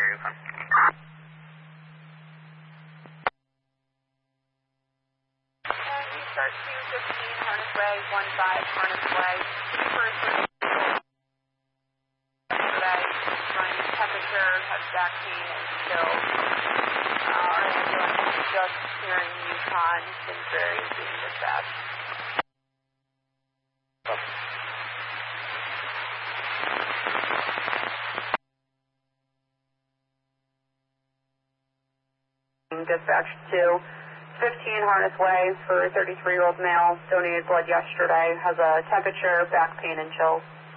Yukon. And you start 215 Harness Way, 15 Harness Way. First yesterday, running temperature, has back pain and chills. Our ambulance is just here in Yukon. Been very being dispatched. Dispatched to 15 Harness Way for a 33-year-old male. Donated blood yesterday. Has a temperature, back pain, and chills.